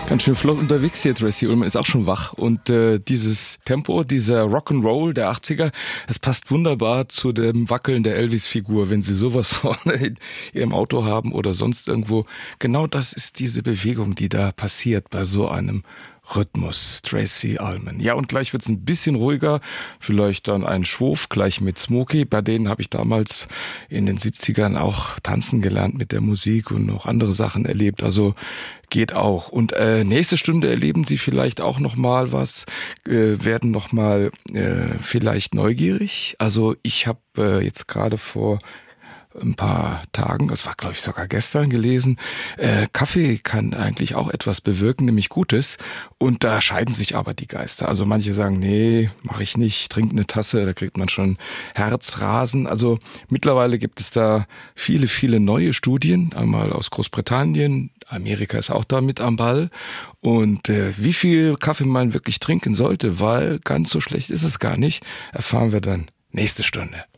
Ganz schön flott unterwegs hier, Tracey Ullman ist auch schon wach und dieses Tempo, dieser Rock'n'Roll der 80er, das passt wunderbar zu dem Wackeln der Elvis-Figur, wenn Sie sowas vorne in Ihrem Auto haben oder sonst irgendwo. Genau das ist diese Bewegung, die da passiert bei so einem Rhythmus, Tracey Ullman. Ja, und gleich wird's ein bisschen ruhiger, vielleicht dann ein Schwof, gleich mit Smokey. Bei denen habe ich damals in den 70ern auch tanzen gelernt mit der Musik und noch andere Sachen erlebt, also geht auch. Und nächste Stunde erleben Sie vielleicht auch nochmal was, werden nochmal vielleicht neugierig. Also ich habe jetzt gerade vor ein paar Tagen, das war glaube ich sogar gestern gelesen, Kaffee kann eigentlich auch etwas bewirken, nämlich Gutes, und da scheiden sich aber die Geister. Also manche sagen, nee, mache ich nicht, trink eine Tasse, da kriegt man schon Herzrasen. Also mittlerweile gibt es da viele, viele neue Studien, einmal aus Großbritannien, Amerika ist auch da mit am Ball, und wie viel Kaffee man wirklich trinken sollte, weil ganz so schlecht ist es gar nicht, erfahren wir dann nächste Stunde.